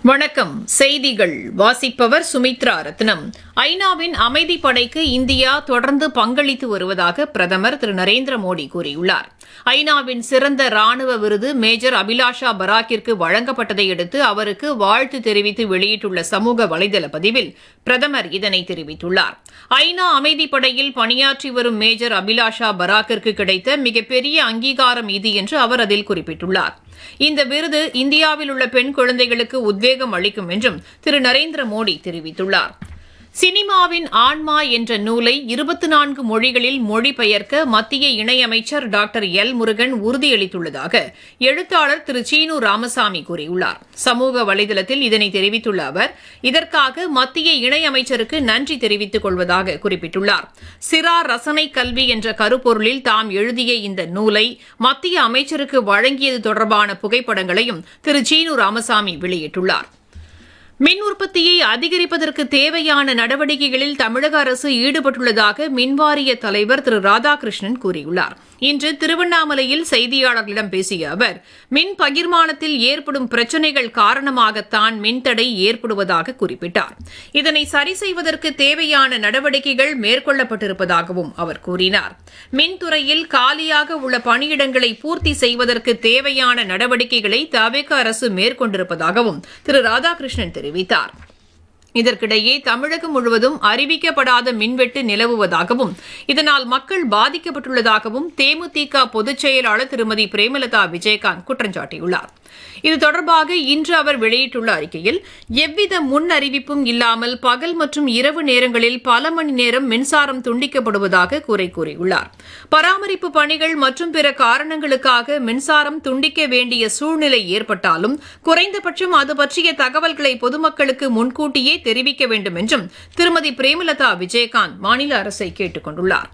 வணக்கம். செய்திகள் வாசிப்பவர் சுமித்ரா ரத்னம். ஐநாவின் அமைதிப்படைக்கு இந்தியா தொடர்ந்து பங்களித்து வருவதாக பிரதமர் திரு நரேந்திர மோடி கூறியுள்ளார். ஐநாவின் சிறந்த ராணுவ விருது மேஜர் அபிலாஷா பராக்கிற்கு வழங்கப்பட்டதை அடுத்து அவருக்கு வாழ்த்து தெரிவித்து வெளியிட்டுள்ள சமூக வலைதள பதிவில் பிரதமர் இதனை தெரிவித்துள்ளார். ஐநா அமைதிப்படையில் பணியாற்றி வரும் மேஜர் அபிலாஷா பராக்கிற்கு கிடைத்த மிகப்பெரிய அங்கீகாரம் இது என்று அவர் அதில் குறிப்பிட்டுள்ளார். இந்த விருது இந்தியாவில் உள்ள பெண் குழந்தைகளுக்கு உத்வேகம் அளிக்கும் என்றும் திரு நரேந்திர மோடி தெரிவித்துள்ளார். சினிமாவின் ஆன்மா என்ற நூலை 24 மொழிகளில் மொழிபெயர்க்க மத்திய இணையமைச்சர் டாக்டர் எல் முருகன் உறுதியளித்துள்ளதாக எழுத்தாளர் திரு சீனு ராமசாமி கூறியுள்ளார். சமூக வலைதளத்தில் இதனை தெரிவித்துள்ள அவர், இதற்காக மத்திய இணையமைச்சருக்கு நன்றி தெரிவித்துக் கொள்வதாக குறிப்பிட்டுள்ளார். சிறார் ரசனை கல்வி என்ற கருப்பொருளில் தாம் எழுதிய இந்த நூலை மத்திய அமைச்சருக்கு வழங்கியது தொடர்பான புகைப்படங்களையும் திரு சீனு ராமசாமி வெளியிட்டுள்ளார். மின் உற்பத்தியை அதிகரிப்பதற்கு தேவையான நடவடிக்கைகளில் தமிழக அரசு ஈடுபட்டுள்ளதாக மின்வாரிய தலைவர் திரு ராதாகிருஷ்ணன் கூறியுள்ளார். இன்று திருவண்ணாமலையில் செய்தியாளர்களிடம் பேசிய அவர், மின் பகிர்மானத்தில் ஏற்படும் பிரச்சினைகள் காரணமாகத்தான் மின்தடை ஏற்படுவதாக குறிப்பிட்டார். இதனை சரி செய்வதற்கு தேவையான நடவடிக்கைகள் மேற்கொள்ளப்பட்டிருப்பதாகவும் அவர் கூறினார். மின்துறையில் காலியாக உள்ள பணியிடங்களை பூர்த்தி செய்வதற்கு தேவையான நடவடிக்கைகளை தவிக அரசு மேற்கொண்டிருப்பதாகவும் திரு ராதாகிருஷ்ணன் தெரிவித்தார். இதற்கிடையே தமிழகம் முழுவதும் அறிவிக்கப்படாத மின்வெட்டு நிலவுவதாகவும் இதனால் மக்கள் பாதிக்கப்பட்டுள்ளதாகவும் தேமுதிக பொதுச் செயலாளர் திருமதி பிரேமலதா விஜயகாந்த் குற்றம் சாட்டியுள்ளார். இது தொடர்பாக இன்று அவர் வெளியிட்டுள்ள அறிக்கையில், எவ்வித முன் அறிவிப்பும் இல்லாமல் பகல் மற்றும் இரவு நேரங்களில் பல மணி நேரம் மின்சாரம் துண்டிக்கப்படுவதாக குறை கூறியுள்ளார். பராமரிப்பு பணிகள் மற்றும் பிற காரணங்களுக்காக மின்சாரம் துண்டிக்க வேண்டிய சூழ்நிலை ஏற்பட்டாலும் குறைந்தபட்சம் அது பற்றிய தகவல்களை பொதுமக்களுக்கு முன்கூட்டியே தெரிவிக்க வேண்டும் என்றும் திருமதி பிரேமலதா விஜயகாந்த் மாநில அரசை கேட்டுக் கொண்டுள்ளார்.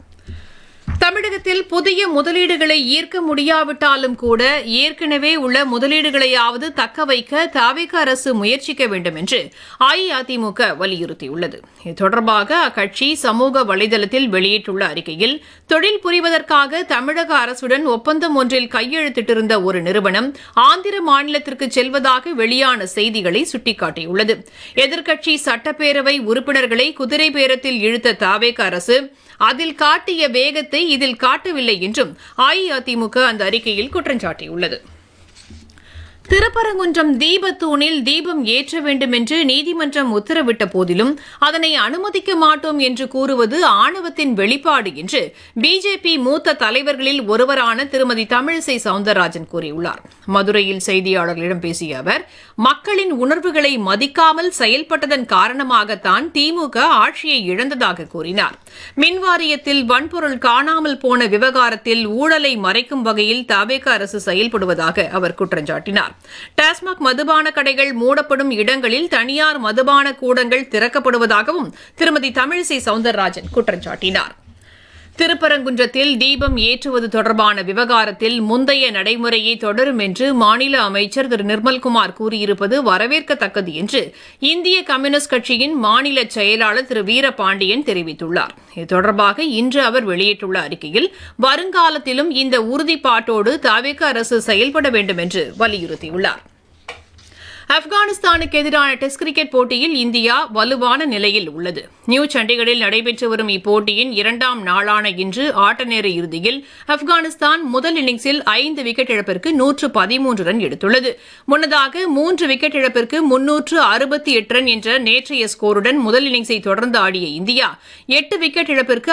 தமிழகத்தில் புதிய முதலீடுகளை ஈர்க்க முடியாவிட்டாலும் கூட ஏற்கனவே உள்ள முதலீடுகளையாவது தக்கவைக்க தவிக அரசு முயற்சிக்க வேண்டும் என்று அஇஅதிமுக வலியுறுத்தியுள்ளது. இது தொடர்பாக அக்கட்சி சமூக வலைதளத்தில் வெளியிட்டுள்ள அறிக்கையில், தொழில் புரிவதற்காக தமிழக அரசுடன் ஒப்பந்தம் ஒன்றில் கையெழுத்திட்டிருந்த ஒரு நிறுவனம் ஆந்திர மாநிலத்திற்கு செல்வதாக வெளியான செய்திகளை சுட்டிக்காட்டியுள்ளது. எதிர்க்கட்சி சட்டப்பேரவை உறுப்பினர்களை குதிரை பேரத்தில் இழுத்த தவிக அரசு அதில் காட்டிய வேகத்தை இதில் காட்டவில்லை என்றும் அஇஅதிமுக அந்த அறிக்கையில் குற்றம் சாட்டியுள்ளது. திருப்பரங்குன்றம் தீபத்தூணில் தீபம் ஏற்ற வேண்டும் என்று நீதிமன்றம் உத்தரவிட்ட போதிலும் அதனை அனுமதிக்க மாட்டோம் என்று கூறுவது ஆணவத்தின் வெளிப்பாடு என்று பிஜேபி மூத்த தலைவர்களில் ஒருவரான திருமதி தமிழிசை சவுந்தரராஜன் கூறியுள்ளார். மதுரையில் செய்தியாளர்களிடம் பேசிய அவர், மக்களின் உணர்வுகளை மதிக்காமல் செயல்பட்டதன் காரணமாகத்தான் திமுக ஆட்சியை இழந்ததாக கூறினார். மின்வாரியத்தில் வன்பொருள் காணாமல் போன விவகாரத்தில் ஊழலை மறைக்கும் வகையில் தவிக அரசு செயல்படுவதாக அவர் குற்றம் சாட்டினார். டாஸ்மாக் மதுபான கடைகள் மூடப்படும் இடங்களில் தனியார் மதுபான கூடங்கள் திறக்கப்படுவதாகவும் திருமதி தமிழிசை சவுந்தரராஜன் குற்றம் சாட்டினார். திருப்பரங்குன்றத்தில் தீபம் ஏற்றுவது தொடர்பான விவகாரத்தில் முந்தைய நடைமுறையை தொடரும் என்று மாநில அமைச்சர் திரு நிர்மல்குமார் கூறியிருப்பது வரவேற்கத்தக்கது என்று இந்திய கம்யூனிஸ்ட் கட்சியின் மாநில செயலாளர் திரு வீரபாண்டியன் தெரிவித்துள்ளார். இது தொடர்பாக இன்று அவர் வெளியிட்டுள்ள அறிக்கையில், வருங்காலத்திலும் இந்த உறுதிப்பாட்டோடு தவிக அரசு செயல்பட வேண்டும் என்று வலியுறுத்தியுள்ளார். ஆப்கானிஸ்தானுக்கு எதிரான டெஸ்ட் கிரிக்கெட் போட்டியில் இந்தியா வலுவான நிலையில் உள்ளது. நியூ சண்டிகரில் நடைபெற்று வரும் இப்போட்டியின் 2ஆம் நாளான இன்று ஆட்டநேர இறுதியில் ஆப்கானிஸ்தான் முதல் இன்னிங்ஸில் 5 விக்கெட் இழப்பிற்கு 113 ரன் எடுத்துள்ளது. முன்னதாக 3 விக்கெட் இழப்பிற்கு 368 ரன் என்ற நேற்றைய ஸ்கோருடன் முதல் இன்னிங்ஸை தொடர்ந்து ஆடிய இந்தியா 8 விக்கெட் இழப்பிற்கு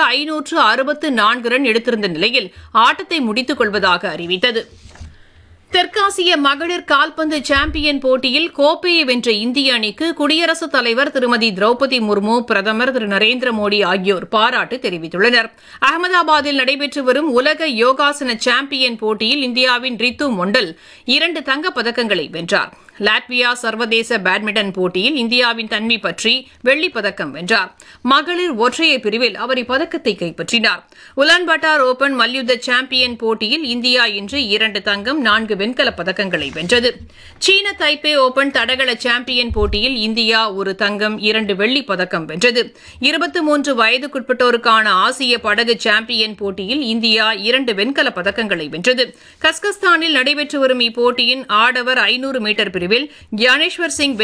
564 ரன் எடுத்திருந்த நிலையில் ஆட்டத்தை முடித்துக் கொள்வதாக அறிவித்தது. தெற்காசிய மகளிர் கால்பந்து சாம்பியன் போட்டியில் கோப்பையை வென்ற இந்திய அணிக்கு குடியரசுத் தலைவர் திருமதி திரௌபதி முர்மு, பிரதமர் திரு நரேந்திர மோடி ஆகியோர் பாராட்டு தெரிவித்துள்ளனர். அகமதாபாத்தில் நடைபெற்று வரும் உலக யோகாசன சாம்பியன் போட்டியில் இந்தியாவின் ரித்து மொண்டல் 2 தங்கப் பதக்கங்களை வென்றார். லாட்வியா சர்வதேச பேட்மிண்டன் போட்டியில் இந்தியாவின் தன்வி பற்றி வெள்ளிப் பதக்கம் வென்றார். மகளிர் ஒற்றையர் பிரிவில் அவர் இப்பதக்கத்தை கைப்பற்றினார். உலான்பட்டார் ஓபன் மல்யுத்த சாம்பியன் போட்டியில் இந்தியா இன்று 2 தங்கம் 4 வெண்கலப் பதக்கங்களை வென்றது. சீன தைப்பே ஓபன் தடகள சாம்பியன் போட்டியில் இந்தியா 1 தங்கம் 2 வெள்ளிப் பதக்கம் வென்றது. 23 வயதுக்குட்பட்டோருக்கான ஆசிய படகு சாம்பியன் போட்டியில் இந்தியா 2 வெண்கலப் பதக்கங்களை வென்றது. கஸ்கஸ்தானில் நடைபெற்று வரும் இப்போட்டியின் ஆடவர் 500 மீட்டர் பிரிவில் கியானேஸ்வர் சிங்